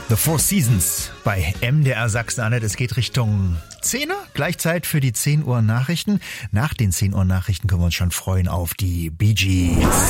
The Four Seasons bei MDR Sachsen-Anhalt. Es geht Richtung 10 Uhr, Gleichzeit für die 10 Uhr Nachrichten. Nach den 10 Uhr Nachrichten können wir uns schon freuen auf die Bee Gees.